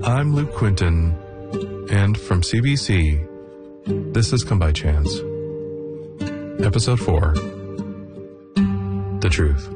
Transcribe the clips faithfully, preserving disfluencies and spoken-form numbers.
I'm Luke Quinton, and from C B C, this has Come By Chance. Episode four, The Truth.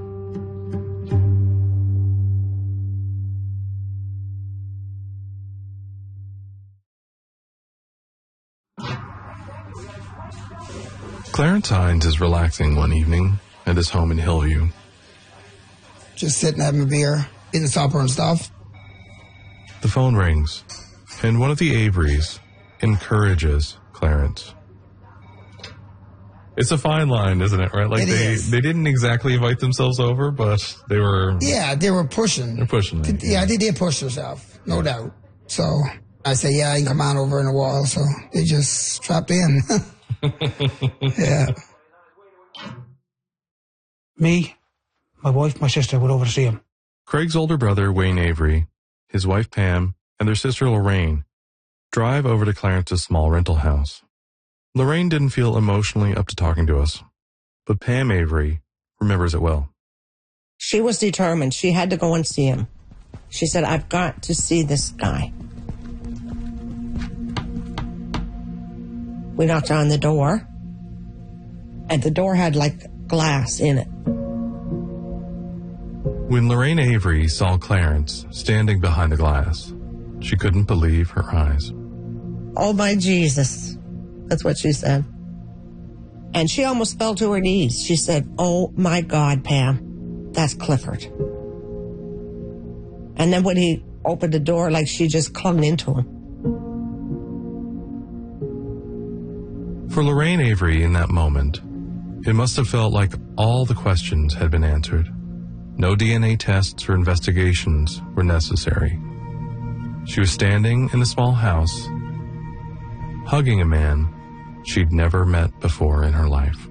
Clarence Hines is relaxing one evening at his home in Hillview. Just sitting having a beer, eating supper and stuff. The phone rings, and one of the Averys encourages Clarence. It's a fine line, isn't it, right? Like It they, is. they didn't exactly invite themselves over, but they were... Yeah, they were pushing. They're pushing it. Yeah, they did push themselves, no doubt. So I say, yeah, I can come on over in a while. So they just strapped in. Yeah. Me, my wife, my sister went over to see him. Craig's older brother, Wayne Avery, his wife, Pam, and their sister, Lorraine, drive over to Clarence's small rental house. Lorraine didn't feel emotionally up to talking to us, but Pam Avery remembers it well. She was determined. She had to go and see him. She said, I've got to see this guy. We knocked on the door, and the door had like glass in it. When Lorraine Avery saw Clarence standing behind the glass, she couldn't believe her eyes. Oh, my Jesus. That's what she said. And she almost fell to her knees. She said, oh, my God, Pam, that's Clifford. And then when he opened the door, like she just clung into him. For Lorraine Avery in that moment, it must have felt like all the questions had been answered. No D N A tests or investigations were necessary. She was standing in a small house, hugging a man she'd never met before in her life.